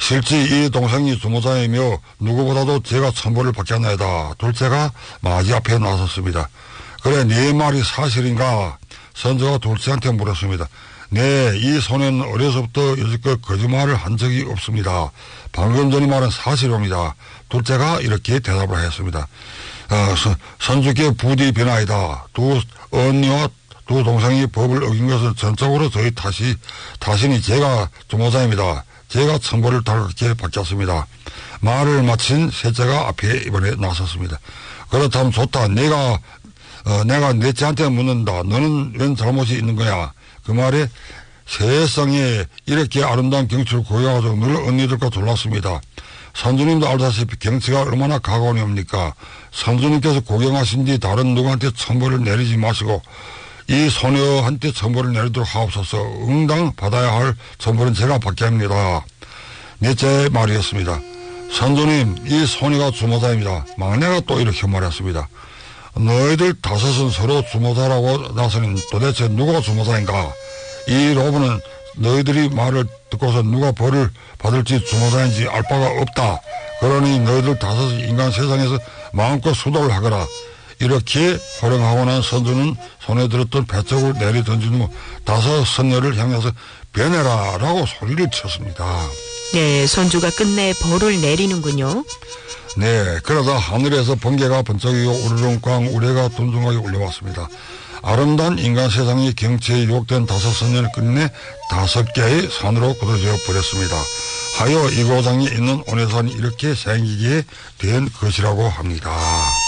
실제 이 동생이 주모자이며 누구보다도 제가 천벌을 받겠나이다. 둘째가 마지 앞에 나섰습니다. 그래, 네 말이 사실인가? 선조가 둘째한테 물었습니다. 네, 이 소녀는 어려서부터 여지껏 거짓말을 한 적이 없습니다. 방금 전의 말은 사실입니다. 둘째가 이렇게 대답을 했습니다. 선주께 부디 변화이다. 두 언니와 두 동생이 법을 어긴 것은 전적으로 저희 탓이니 제가 주모자입니다. 제가 천벌을 달게 받겠습니다. 말을 마친 셋째가 앞에 이번에 나섰습니다. 그렇다면 좋다. 내가 넷째한테 묻는다. 너는 웬 잘못이 있는 거야? 그 말에 세상에 이렇게 아름다운 경치를 구경하고 늘 언니들과 졸랐습니다. 선주님도 알다시피 경치가 얼마나 가까운 겁니까? 선주님께서 구경하신 뒤 다른 누구한테 천벌을 내리지 마시고 이 소녀한테 천벌을 내리도록 하옵소서. 응당 받아야 할 천벌은 제가 받게 합니다. 넷째 말이었습니다. 선조님, 이 소녀가 주모자입니다. 막내가 또 이렇게 말했습니다. 너희들 다섯은 서로 주모자라고 나서는 도대체 누가 주모자인가? 이 로브는 너희들이 말을 듣고서 누가 벌을 받을지 주모자인지 알 바가 없다. 그러니 너희들 다섯은 인간 세상에서 마음껏 수도를 하거라. 이렇게 호령하고 난 선조는 손에 들었던 배척을 내리던진 후 다섯 선녀를 향해서 변해라 라고 소리를 쳤습니다. 네, 선조가 끝내 벌을 내리는군요. 네, 그러다 하늘에서 번개가 번쩍이고 우르릉꽝 우레가 둔중하게 울려왔습니다. 아름다운 인간 세상의 경치에 유혹된 다섯 선녀를 끝내 5개의 산으로 굳어져 버렸습니다. 하여 이 고장이 있는 온해산이 이렇게 생기게 된 것이라고 합니다.